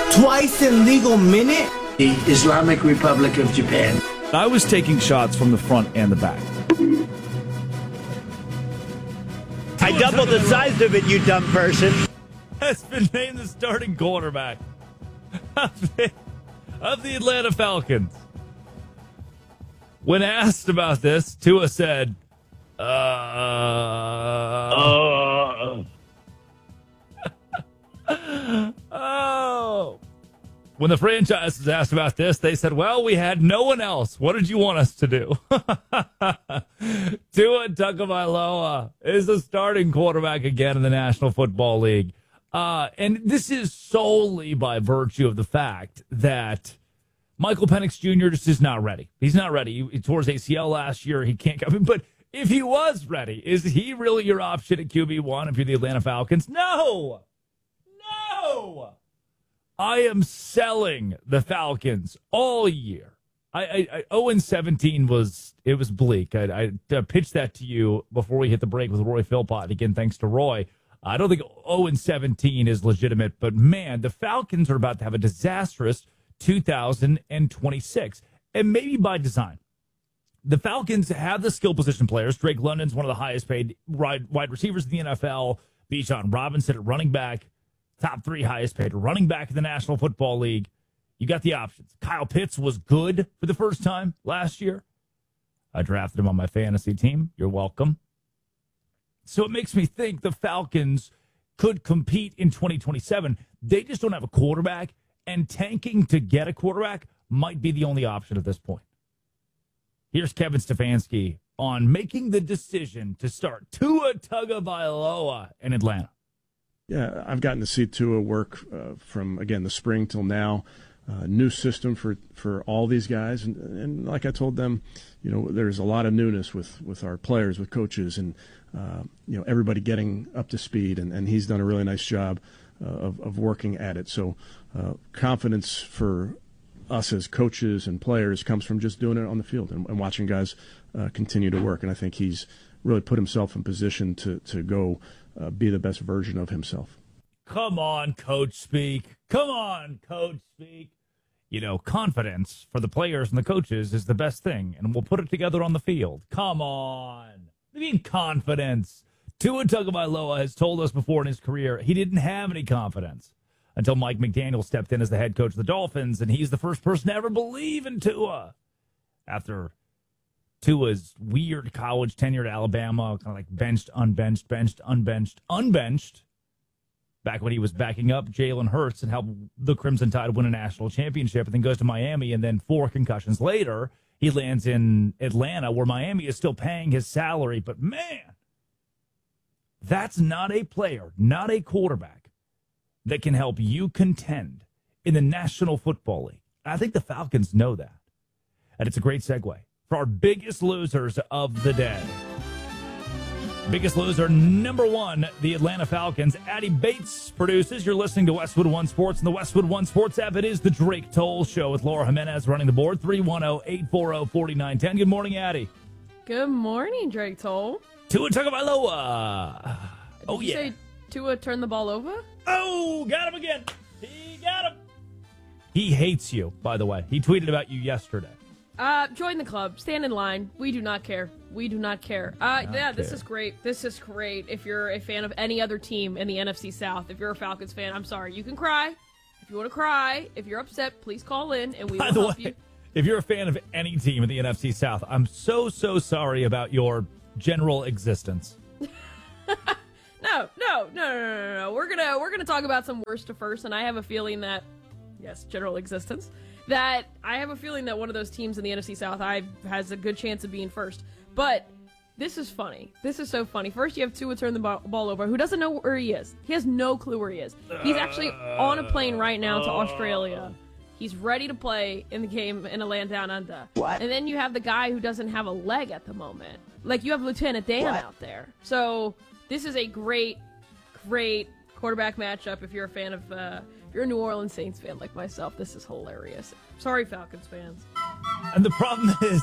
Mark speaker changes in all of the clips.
Speaker 1: Twice in legal minute?
Speaker 2: The Islamic Republic of Japan.
Speaker 3: I was taking shots from the front and the back.
Speaker 4: I doubled the size of it, you dumb person.
Speaker 3: Has been named the starting quarterback of the Atlanta Falcons. When asked about this, Tua said, Oh. When the franchise was asked about this, they said, well, we had no one else. What did you want us to do? Tua Tagovailoa is the starting quarterback again in the National Football League. And this is solely by virtue of the fact that Michael Penix Jr. just is not ready. He's not ready. He tore his ACL last year. He can't come in. But if he was ready, is he really your option at QB1 if you're the Atlanta Falcons? No! I am selling the Falcons all year. 0-17 was bleak. I pitched that to you before we hit the break with Roy Philpott. Again, thanks to Roy. I don't think 0-17 is legitimate, but man, the Falcons are about to have a disastrous 2026, and maybe by design. The Falcons have the skill position players. Drake London's one of the highest paid wide receivers in the NFL. Bijan Robinson at running back. Top 3 highest paid running back in the National Football League. You got the options. Kyle Pitts was good for the first time last year. I drafted him on my fantasy team. You're welcome. So it makes me think the Falcons could compete in 2027. They just don't have a quarterback, and tanking to get a quarterback might be the only option at this point. Here's Kevin Stefanski on making the decision to start Tua Tagovailoa in Atlanta.
Speaker 5: Yeah, I've gotten to see Tua work from, again, the spring till now. New system for all these guys. And like I told them, there's a lot of newness with our players, with coaches, and, everybody getting up to speed. And he's done a really nice job of working at it. So confidence for us as coaches and players comes from just doing it on the field and watching guys continue to work. And I think he's really put himself in position to go be the best version of himself.
Speaker 3: Come on, coach speak. Come on, coach speak. Confidence for the players and the coaches is the best thing, and we'll put it together on the field. Come on. I mean, confidence. Tua Tagovailoa has told us before in his career he didn't have any confidence until Mike McDaniel stepped in as the head coach of the Dolphins, and he's the first person to ever believe in Tua. After Tua's weird college tenure at Alabama, kind of like benched, unbenched, back when he was backing up Jalen Hurts and helped the Crimson Tide win a national championship, and then goes to Miami, and then 4 concussions later, he lands in Atlanta, where Miami is still paying his salary. But man, that's not a player, not a quarterback that can help you contend in the National Football League. I think the Falcons know that. And it's a great segue for our biggest losers of the day. Biggest loser, number 1, the Atlanta Falcons. Addy Bates produces. You're listening to Westwood One Sports and the Westwood One Sports app. It is the Drake Toll Show with Laura Jimenez running the board. 310-840-4910. Good morning, Addy.
Speaker 6: Good morning, Drake Toll.
Speaker 3: Tua Tagovailoa.
Speaker 6: Did you say Tua turned the ball over?
Speaker 3: Oh, got him again. He got him. He hates you, by the way. He tweeted about you yesterday.
Speaker 6: Join the club. Stand in line. We do not care. We do not care. This is great. This is great. If you're a fan of any other team in the NFC South, if you're a Falcons fan, I'm sorry. You can cry. If you want to cry, if you're upset, please call in and we will help you.
Speaker 3: If you're a fan of any team in the NFC South, I'm so sorry about your general existence.
Speaker 6: No. We're gonna talk about some worst to first, and I have a feeling that, yes, general existence. That I have a feeling that one of those teams in the NFC South has a good chance of being first. But this is funny. This is so funny. First, you have Tua turn the ball over, who doesn't know where he is. He has no clue where he is. He's actually on a plane right now to Australia. He's ready to play in the game in a land down under. What? And then you have the guy who doesn't have a leg at the moment. Like, you have Lieutenant Dan out there. So this is a great quarterback matchup if you're a fan of... If you're a New Orleans Saints fan like myself, this is hilarious. Sorry, Falcons fans.
Speaker 3: And the problem is,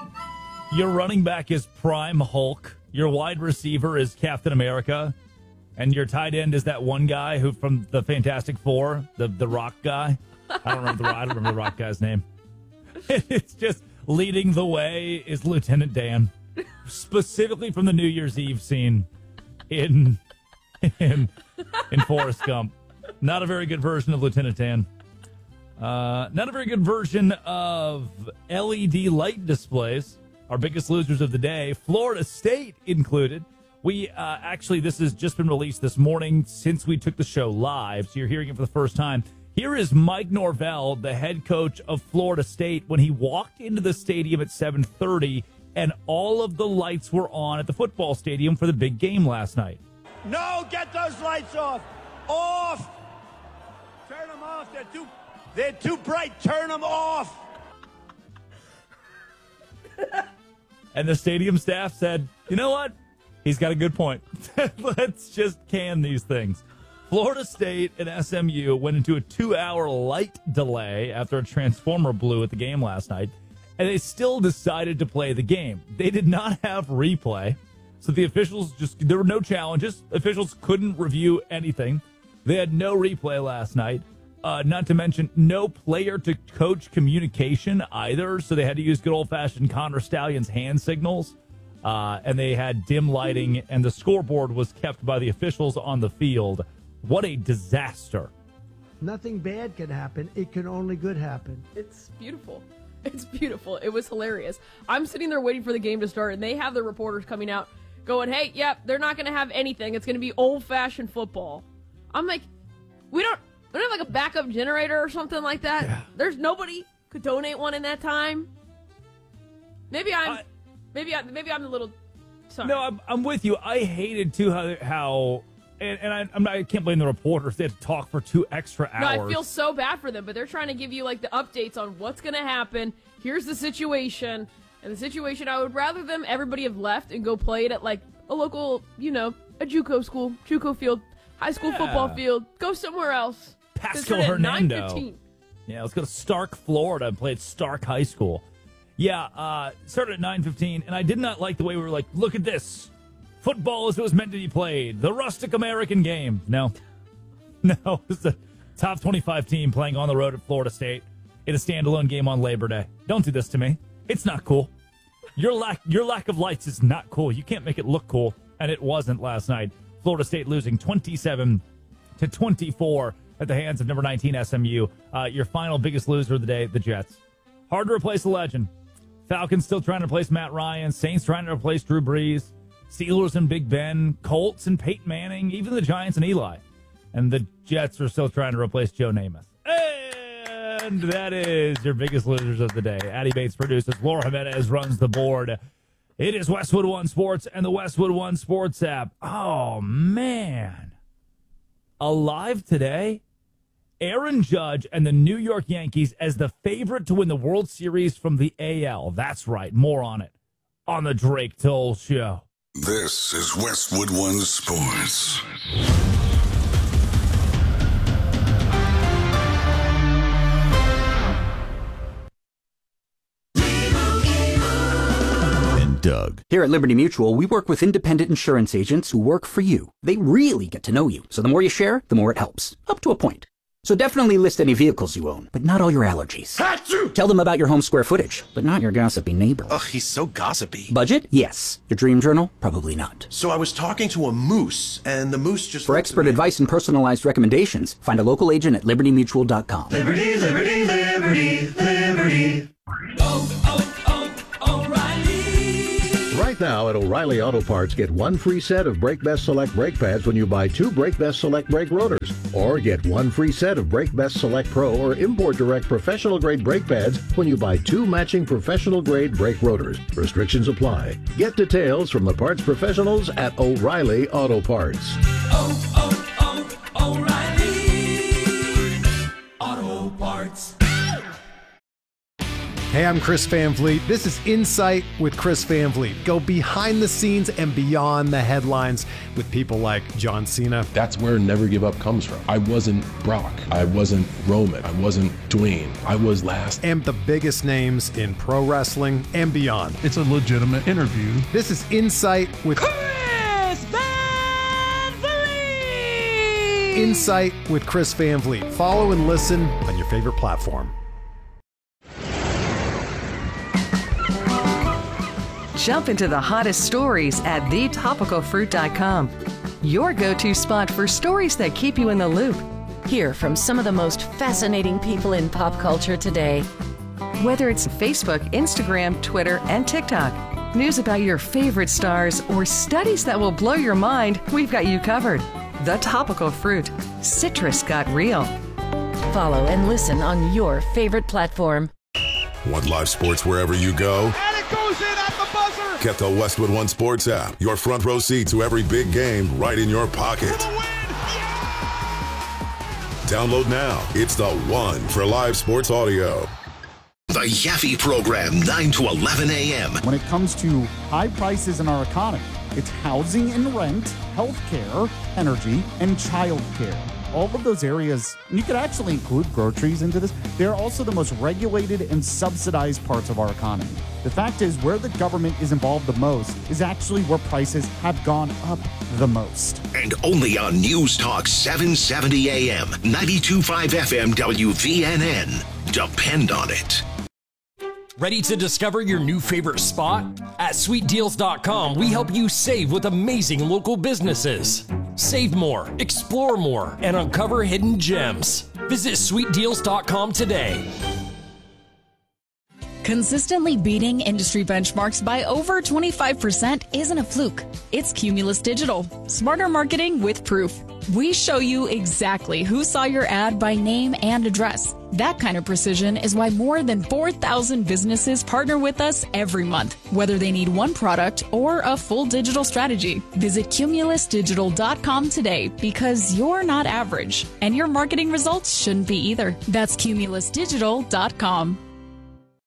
Speaker 3: your running back is Prime Hulk. Your wide receiver is Captain America. And your tight end is that one guy who from the Fantastic Four, the rock guy. I don't remember the rock guy's name. It's just leading the way is Lieutenant Dan, specifically from the New Year's Eve scene in Forrest Gump. Not a very good version of Lieutenant Dan. Not a very good version of LED light displays. Our biggest losers of the day, Florida State included. We actually, this has just been released this morning since we took the show live, so you're hearing it for the first time. Here is Mike Norvell, the head coach of Florida State, when he walked into the stadium at 7:30, and all of the lights were on at the football stadium for the big game last night.
Speaker 4: No, get those lights off. Off. Turn them off. They're too bright. Turn them off.
Speaker 3: And the stadium staff said, you know what? He's got a good point. Let's just can these things. Florida State and SMU went into a 2-hour light delay after a transformer blew at the game last night, and they still decided to play the game. They did not have replay, so the officials there were no challenges. Officials couldn't review anything. They had no replay last night, not to mention no player-to-coach communication either, so they had to use good old-fashioned Connor Stalions hand signals, and they had dim lighting, and the scoreboard was kept by the officials on the field. What a disaster.
Speaker 1: Nothing bad can happen. It can only good happen.
Speaker 6: It's beautiful. It's beautiful. It was hilarious. I'm sitting there waiting for the game to start, and they have the reporters coming out going, hey, yep, they're not going to have anything. It's going to be old-fashioned football. I'm like, we don't have like a backup generator or something like that? Yeah. There's nobody could donate one in that time? Maybe I'm a little sorry.
Speaker 3: No, I'm with you. I hated, too, how And I can't blame the reporters. They had to talk for 2 extra hours.
Speaker 6: No, I feel so bad for them, but they're trying to give you, like, the updates on what's going to happen. Here's the situation. And the situation, I would rather everybody have left and go play it at, like, a local, a JUCO school, JUCO field, high school football field. Go somewhere else.
Speaker 3: Pascal Hernando. Yeah, let's go to Stark, Florida and play at Stark High School. Yeah, started at 9:15, and I did not like the way we were like, look at this. Football as it was meant to be played. The rustic American game. No, it's a top 25 team playing on the road at Florida State in a standalone game on Labor Day. Don't do this to me. It's not cool. Your lack of lights is not cool. You can't make it look cool, and it wasn't last night. Florida State losing 27-24 at the hands of number 19 SMU. Your final biggest loser of the day, the Jets. Hard to replace a legend. Falcons still trying to replace Matt Ryan. Saints trying to replace Drew Brees. Steelers and Big Ben, Colts and Peyton Manning, even the Giants and Eli. And the Jets are still trying to replace Joe Namath. And that is your biggest losers of the day. Addie Bates produces. Laura Jimenez runs the board. It is Westwood One Sports and the Westwood One Sports app. Oh, man. Alive today, Aaron Judge and the New York Yankees as the favorite to win the World Series from the AL. That's right. More on it on the Drake Toll Show.
Speaker 7: This is Westwood One Sports.
Speaker 8: And Doug. Here at Liberty Mutual, we work with independent insurance agents who work for you. They really get to know you. So the more you share, the more it helps. Up to a point. So definitely list any vehicles you own, but not all your allergies. Achoo! Tell them about your home square footage, but not your gossipy neighbor.
Speaker 9: Ugh, he's so gossipy.
Speaker 8: Budget? Yes. Your dream journal? Probably not.
Speaker 9: So I was talking to a moose, and the moose just...
Speaker 8: For expert advice and personalized recommendations, find a local agent at libertymutual.com.
Speaker 10: Liberty, liberty, liberty, liberty. O'Reilly.
Speaker 11: Right now at O'Reilly Auto Parts, get 1 free set of Brake Best Select brake pads when you buy 2 Brake Best Select brake rotors. Or get 1 free set of Brake Best Select Pro or Import Direct professional grade brake pads when you buy 2 matching professional grade brake rotors. Restrictions apply. Get details from the parts professionals at O'Reilly Auto Parts.
Speaker 10: O'Reilly Auto Parts.
Speaker 12: Hey, I'm Chris Van Vliet. This is Insight with Chris Van Vliet. Go behind the scenes and beyond the headlines with people like John Cena.
Speaker 13: That's where Never Give Up comes from. I wasn't Brock. I wasn't Roman. I wasn't Dwayne. I was last.
Speaker 12: And the biggest names in pro wrestling and beyond.
Speaker 14: It's a legitimate interview.
Speaker 12: This is Insight with
Speaker 10: Chris Van Vliet.
Speaker 12: Insight with Chris Van Vliet. Follow and listen on your favorite platform.
Speaker 14: Jump into the hottest stories at thetopicalfruit.com. Your go-to spot for stories that keep you in the loop.
Speaker 15: Hear from some of the most fascinating people in pop culture today.
Speaker 14: Whether it's Facebook, Instagram, Twitter, and TikTok, news about your favorite stars, or studies that will blow your mind, we've got you covered. The Topical Fruit. Citrus got real.
Speaker 15: Follow and listen on your favorite platform.
Speaker 16: Want live sports wherever you go?
Speaker 10: And it goes in at the buzzer.
Speaker 16: Get the Westwood One Sports app. Your front row seat to every big game right in your pocket. Download now. It's the one for live sports audio.
Speaker 17: The Yaffe Program, 9 to 11 a.m.
Speaker 18: When it comes to high prices in our economy, it's housing and rent, healthcare, energy, and childcare. All of those areas, and you could actually include groceries into this, they're also the most regulated and subsidized parts of our economy. The fact is, where the government is involved the most is actually where prices have gone up the most.
Speaker 17: And only on News Talk 770 AM, 92.5 FM WVNN. Depend on it.
Speaker 19: Ready to discover your new favorite spot? At sweetdeals.com, we help you save with amazing local businesses. Save more, explore more, and uncover hidden gems. Visit sweetdeals.com today.
Speaker 20: Consistently beating industry benchmarks by over 25% isn't a fluke. It's Cumulus Digital. Smarter marketing with proof. We show you exactly who saw your ad by name and address. That kind of precision is why more than 4,000 businesses partner with us every month, whether they need one product or a full digital strategy. Visit cumulusdigital.com today because you're not average, and your marketing results shouldn't be either. That's cumulusdigital.com.